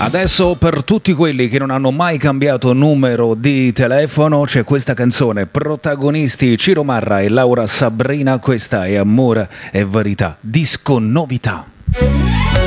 Adesso per tutti quelli che non hanno mai cambiato numero di telefono c'è questa canzone, protagonisti Ciro Marra e Laura Sabrina, questa è Amore e Verità, disco novità.